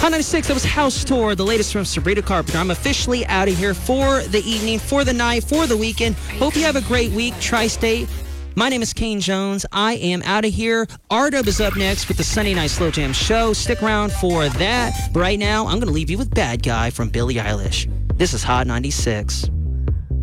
Hot 96, that was House Tour, the latest from Sabrina Carpenter. I'm officially out of here for the evening, for the night, for the weekend. Hope you have a great week, Tri-State. My name is Kane Jones. I am out of here. R-Dub is up next with the Sunday Night Slow Jam show. Stick around for that. But right now, I'm going to leave you with Bad Guy from Billie Eilish. This is Hot 96.